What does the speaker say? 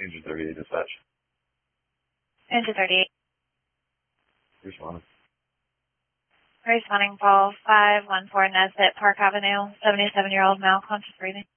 Engine 38 dispatch. Engine 38. Responding. Responding call 514 Nesbitt Park Avenue, 77-year-old male, conscious breathing.